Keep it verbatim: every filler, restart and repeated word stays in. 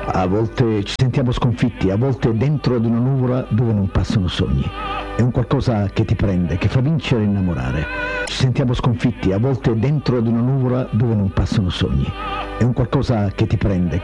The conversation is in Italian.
A volte ci sentiamo sconfitti, a volte dentro ad una nuvola dove non passano sogni. È un qualcosa che ti prende, che fa vincere e innamorare. Ci sentiamo sconfitti, a volte dentro ad una nuvola dove non passano sogni. È un qualcosa che ti prende,